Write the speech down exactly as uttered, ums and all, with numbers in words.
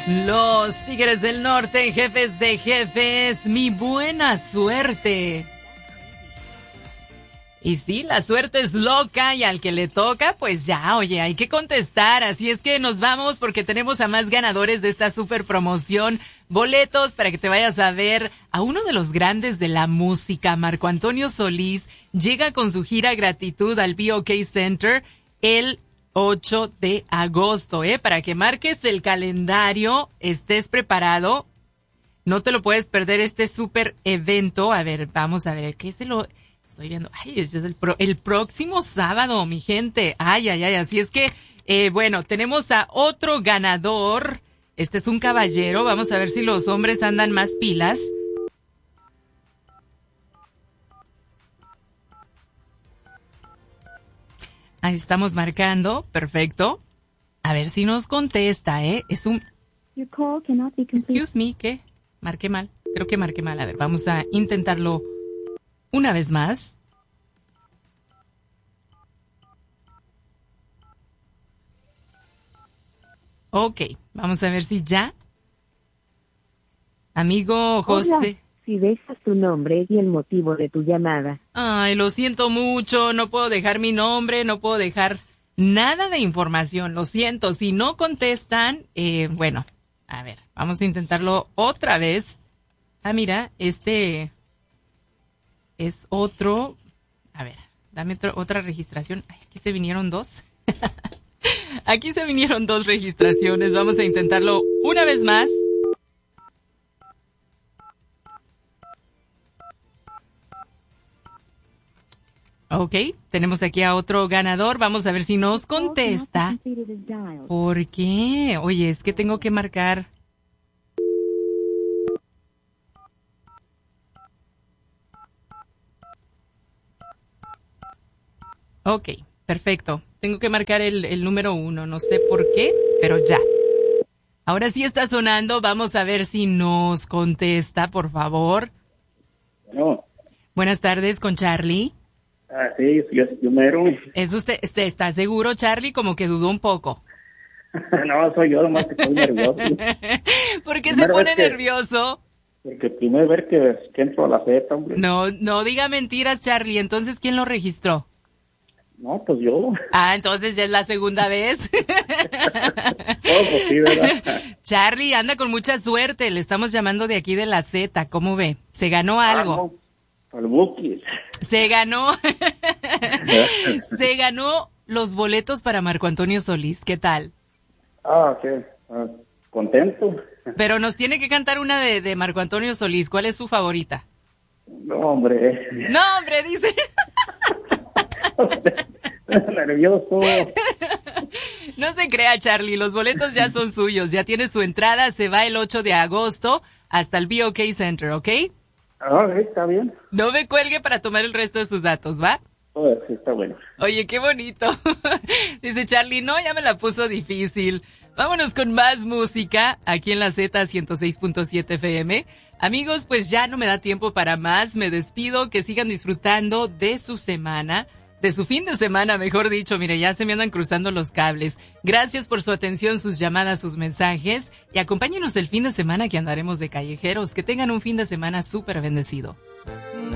Los Tigres del Norte, jefes de jefes, mi buena suerte. Y sí, la suerte es loca y al que le toca, pues ya, oye, hay que contestar. Así es que nos vamos porque tenemos a más ganadores de esta super promoción. Boletos para que te vayas a ver a uno de los grandes de la música, Marco Antonio Solís. Llega con su gira Gratitud al B O K Center el ocho de agosto, ¿eh? Para que marques el calendario, estés preparado. No te lo puedes perder este super evento. A ver, vamos a ver, ¿qué se lo... Estoy viendo, ay, es el, pro, el próximo sábado, mi gente. Ay, ay, ay, así es que, eh, bueno, tenemos a otro ganador. Este es un caballero. Vamos a ver si los hombres andan más pilas. Ahí estamos marcando, perfecto. A ver si nos contesta, ¿eh? Es un... Excuse me, ¿qué? Marqué mal, creo que marqué mal. A ver, vamos a intentarlo una vez más. Ok, vamos a ver si ya. Amigo José. Hola, si dejas tu nombre y el motivo de tu llamada. Ay, lo siento mucho, no puedo dejar mi nombre, no puedo dejar nada de información, lo siento. Si no contestan, eh, bueno, a ver, vamos a intentarlo otra vez. Ah, mira, este... es otro, a ver, dame otro, otra registración. Ay, aquí se vinieron dos. Aquí se vinieron dos registraciones. Vamos a intentarlo una vez más. Ok, tenemos aquí a otro ganador. Vamos a ver si nos contesta. ¿Por qué? Oye, es que tengo que marcar... Ok, perfecto. Tengo que marcar el, el número uno. No sé por qué, pero ya. Ahora sí está sonando. Vamos a ver si nos contesta, por favor. No. Buenas tardes, con Charlie. Ah, sí, yo, yo mero. ¿Es usted, este, está seguro, Charlie? Como que dudó un poco. No, soy yo, nomás que estoy nervioso. ¿Por qué se pone que, nervioso? Porque primero ver que, que entro a la Z, hombre. No, no diga mentiras, Charlie. Entonces, ¿quién lo registró? No, pues yo. Ah, entonces ya es la segunda vez. Oh, pues sí, ¿verdad? Charlie, anda con mucha suerte. Le estamos llamando de aquí de la Z. ¿Cómo ve? ¿Se ganó algo? Ah, no, el Bukis. Se ganó. Se ganó los boletos para Marco Antonio Solís. ¿Qué tal? Ah, sí. Ah, contento. Pero nos tiene que cantar una de, de Marco Antonio Solís. ¿Cuál es su favorita? No, hombre. No, hombre, dice. Nervioso. No se crea, Charlie, los boletos ya son suyos, ya tiene su entrada, se va el ocho de agosto hasta el B O K Center, ¿ok? Ah, está bien. No me cuelgue para tomar el resto de sus datos, ¿va? Oh, sí, está bueno. Oye, qué bonito. Dice Charlie, no, ya me la puso difícil. Vámonos con más música aquí en la Z ciento seis punto siete F M. Amigos, pues ya no me da tiempo para más, me despido, que sigan disfrutando de su semana. De su fin de semana, mejor dicho. Mire, ya se me andan cruzando los cables. Gracias por su atención, sus llamadas, sus mensajes. Y acompáñenos el fin de semana que andaremos de callejeros. Que tengan un fin de semana súper bendecido.